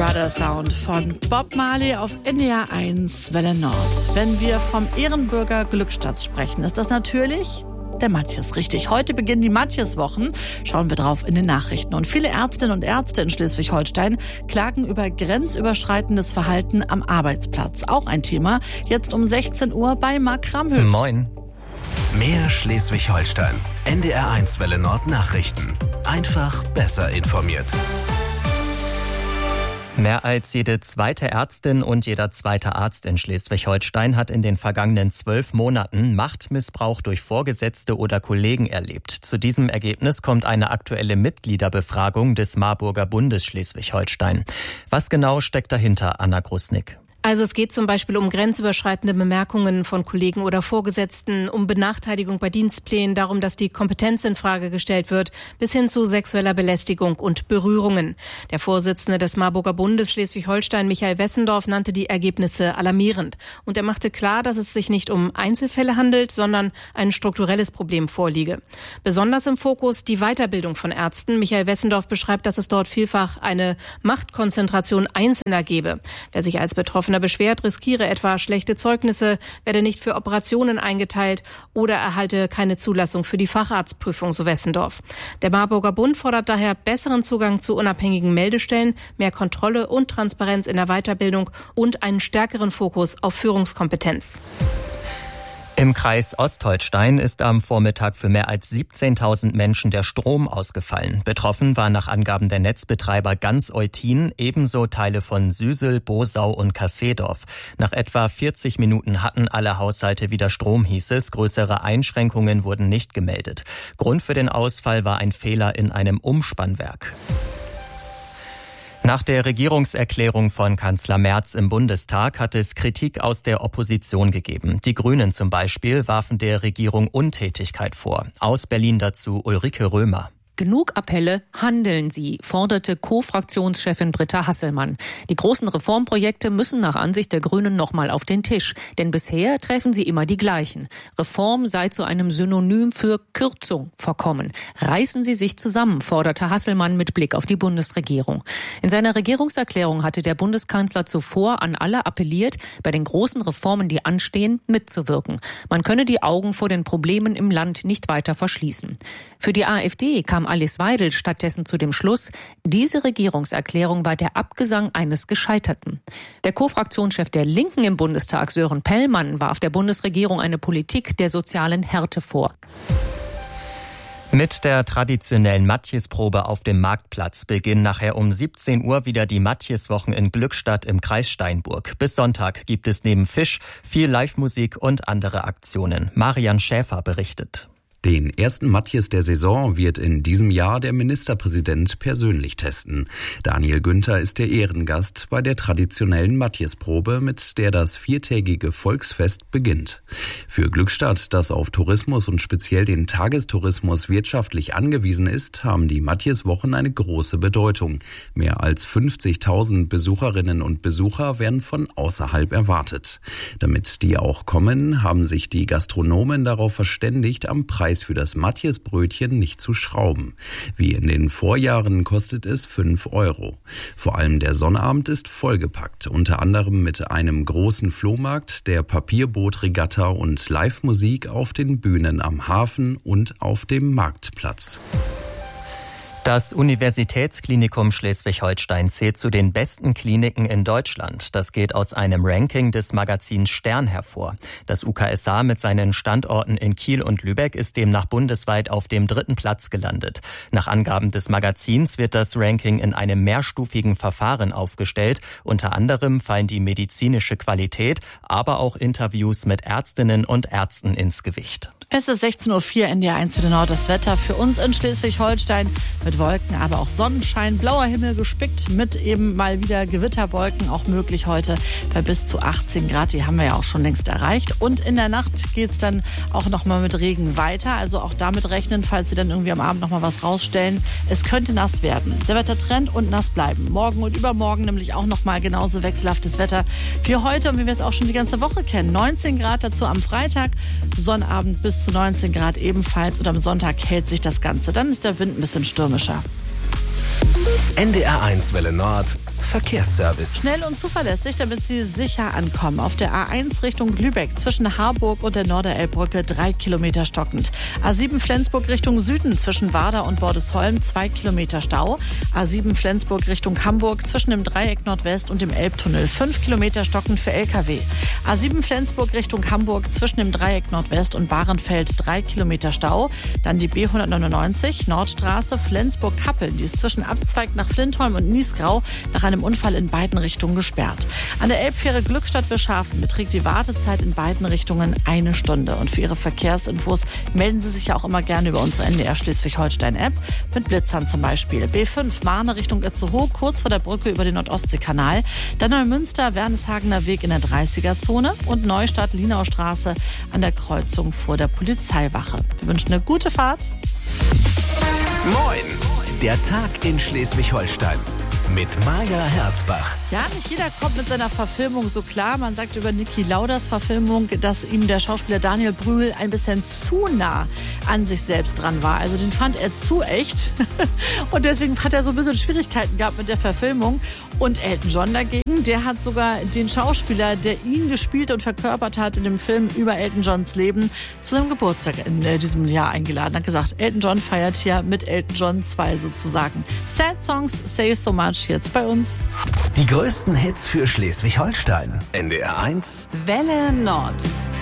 Brother Sound von Bob Marley auf NDR 1 Welle Nord. Wenn wir vom Ehrenbürger Glückstadt sprechen, ist das natürlich der Matthias, richtig. Heute beginnen die Matthias-Wochen. Schauen wir drauf in den Nachrichten. Und viele Ärztinnen und Ärzte in Schleswig-Holstein klagen über grenzüberschreitendes Verhalten am Arbeitsplatz. Auch ein Thema. Jetzt um 16 Uhr bei Marc Kramhöft. Moin. Mehr Schleswig-Holstein. NDR 1 Welle Nord Nachrichten. Einfach besser informiert. Mehr als jede zweite Ärztin und jeder zweite Arzt in Schleswig-Holstein hat in den vergangenen 12 Monaten Machtmissbrauch durch Vorgesetzte oder Kollegen erlebt. Zu diesem Ergebnis kommt eine aktuelle Mitgliederbefragung des Marburger Bundes Schleswig-Holstein. Was genau steckt dahinter, Anna Grusnick? Also es geht zum Beispiel um grenzüberschreitende Bemerkungen von Kollegen oder Vorgesetzten, um Benachteiligung bei Dienstplänen, darum, dass die Kompetenz in Frage gestellt wird, bis hin zu sexueller Belästigung und Berührungen. Der Vorsitzende des Marburger Bundes Schleswig-Holstein, Michael Wessendorf, nannte die Ergebnisse alarmierend. Und er machte klar, dass es sich nicht um Einzelfälle handelt, sondern ein strukturelles Problem vorliege. Besonders im Fokus die Weiterbildung von Ärzten. Michael Wessendorf beschreibt, dass es dort vielfach eine Machtkonzentration Einzelner gebe. Wer sich als Betroffener beschwert, riskiere etwa schlechte Zeugnisse, werde nicht für Operationen eingeteilt oder erhalte keine Zulassung für die Facharztprüfung, so Wessendorf. Der Marburger Bund fordert daher besseren Zugang zu unabhängigen Meldestellen, mehr Kontrolle und Transparenz in der Weiterbildung und einen stärkeren Fokus auf Führungskompetenz. Im Kreis Ostholstein ist am Vormittag für mehr als 17.000 Menschen der Strom ausgefallen. Betroffen war nach Angaben der Netzbetreiber ganz Eutin, ebenso Teile von Süsel, Bosau und Kassedorf. Nach etwa 40 Minuten hatten alle Haushalte wieder Strom, hieß es. Größere Einschränkungen wurden nicht gemeldet. Grund für den Ausfall war ein Fehler in einem Umspannwerk. Nach der Regierungserklärung von Kanzler Merz im Bundestag hat es Kritik aus der Opposition gegeben. Die Grünen zum Beispiel warfen der Regierung Untätigkeit vor. Aus Berlin dazu Ulrike Römer. Genug Appelle, handeln Sie, forderte Co-Fraktionschefin Britta Hasselmann. Die großen Reformprojekte müssen nach Ansicht der Grünen nochmal auf den Tisch. Denn bisher treffen sie immer die gleichen. Reform sei zu einem Synonym für Kürzung verkommen. Reißen Sie sich zusammen, forderte Hasselmann mit Blick auf die Bundesregierung. In seiner Regierungserklärung hatte der Bundeskanzler zuvor an alle appelliert, bei den großen Reformen, die anstehen, mitzuwirken. Man könne die Augen vor den Problemen im Land nicht weiter verschließen. Für die AfD kam Alice Weidel stattdessen zu dem Schluss, diese Regierungserklärung war der Abgesang eines Gescheiterten. Der Co-Fraktionschef der Linken im Bundestag, Sören Pellmann, warf der Bundesregierung eine Politik der sozialen Härte vor. Mit der traditionellen Matthias-Probe auf dem Marktplatz beginnen nachher um 17 Uhr wieder die Matthias-Wochen in Glückstadt im Kreis Steinburg. Bis Sonntag gibt es neben Fisch viel Live-Musik und andere Aktionen. Marian Schäfer berichtet. Den ersten Matthias der Saison wird in diesem Jahr der Ministerpräsident persönlich testen. Daniel Günther ist der Ehrengast bei der traditionellen Matthias-Probe, mit der das 4-tägige Volksfest beginnt. Für Glückstadt, das auf Tourismus und speziell den Tagestourismus wirtschaftlich angewiesen ist, haben die Matthias-Wochen eine große Bedeutung. Mehr als 50.000 Besucherinnen und Besucher werden von außerhalb erwartet. Damit die auch kommen, haben sich die Gastronomen darauf verständigt, am Preis für das Matthias-Brötchen nicht zu schrauben. Wie in den Vorjahren kostet es 5 €. Vor allem der Sonnabend ist vollgepackt, unter anderem mit einem großen Flohmarkt, der Papierbootregatta und Live-Musik auf den Bühnen am Hafen und auf dem Marktplatz. Das Universitätsklinikum Schleswig-Holstein zählt zu den besten Kliniken in Deutschland. Das geht aus einem Ranking des Magazins Stern hervor. Das UKSA mit seinen Standorten in Kiel und Lübeck ist demnach bundesweit auf dem 3. Platz gelandet. Nach Angaben des Magazins wird das Ranking in einem mehrstufigen Verfahren aufgestellt. Unter anderem fallen die medizinische Qualität, aber auch Interviews mit Ärztinnen und Ärzten ins Gewicht. Es ist 16:04 Uhr, NDR 1 Welle Nord. Das Wetter für uns in Schleswig-Holstein mit Wolken, aber auch Sonnenschein, blauer Himmel gespickt mit eben mal wieder Gewitterwolken, auch möglich heute bei bis zu 18 Grad. Die haben wir ja auch schon längst erreicht. Und in der Nacht geht es dann auch nochmal mit Regen weiter. Also auch damit rechnen, falls Sie dann irgendwie am Abend nochmal was rausstellen. Es könnte nass werden. Der Wettertrend und nass bleiben. Morgen und übermorgen nämlich auch nochmal genauso wechselhaftes Wetter wie heute und wie wir es auch schon die ganze Woche kennen. 19 Grad dazu am Freitag, Sonnabend bis zu 19 Grad ebenfalls und am Sonntag hält sich das Ganze. Dann ist der Wind ein bisschen stürmischer. NDR 1 Welle Nord Verkehrsservice. Schnell und zuverlässig, damit Sie sicher ankommen. Auf der A1 Richtung Lübeck zwischen Harburg und der Norderelbbrücke 3 Kilometer stockend. A7 Flensburg Richtung Süden zwischen Warder und Bordesholm 2 Kilometer Stau. A7 Flensburg Richtung Hamburg zwischen dem Dreieck Nordwest und dem Elbtunnel 5 Kilometer stockend für LKW. A7 Flensburg Richtung Hamburg zwischen dem Dreieck Nordwest und Bahrenfeld 3 Kilometer Stau. Dann die B199 Nordstraße Flensburg-Kappeln. Die ist zwischen Abzweig nach Flintholm und Niesgrau nach einem Unfall in beiden Richtungen gesperrt. An der Elbfähre Glückstadt-Wilschafen beträgt die Wartezeit in beiden Richtungen 1 Stunde. Und für Ihre Verkehrsinfos melden Sie sich ja auch immer gerne über unsere NDR Schleswig-Holstein-App. Mit Blitzern zum Beispiel. B5 Mahne Richtung Itzehoe, kurz vor der Brücke über den Nordostseekanal. Dann Neumünster, Werneshagener Weg in der 30er-Zone und Neustadt-Linaustraße an der Kreuzung vor der Polizeiwache. Wir wünschen eine gute Fahrt. Moin! Der Tag in Schleswig-Holstein. Mit Maja Herzbach. Ja, nicht jeder kommt mit seiner Verfilmung so klar. Man sagt über Niki Lauders Verfilmung, dass ihm der Schauspieler Daniel Brühl ein bisschen zu nah an sich selbst dran war. Also den fand er zu echt. Und deswegen hat er so ein bisschen Schwierigkeiten gehabt mit der Verfilmung. Und Elton John dagegen, der hat sogar den Schauspieler, der ihn gespielt und verkörpert hat in dem Film über Elton Johns Leben, zu seinem Geburtstag in diesem Jahr eingeladen. Hat gesagt, Elton John feiert hier mit Elton John 2 sozusagen. Sad Songs Say So Much jetzt bei uns. Die größten Hits für Schleswig-Holstein. NDR 1. Welle Nord.